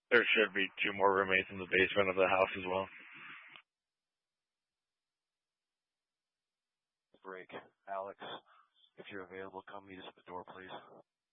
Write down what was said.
There should be two more roommates in the basement of the house as well. Break. Alex, if you're available, come meet us at the door, please.